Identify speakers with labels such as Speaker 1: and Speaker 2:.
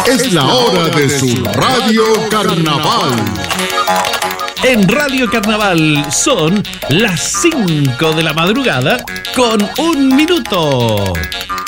Speaker 1: Es la hora de su Radio Carnaval.
Speaker 2: En Radio Carnaval son las 5 de la madrugada con 1 minuto.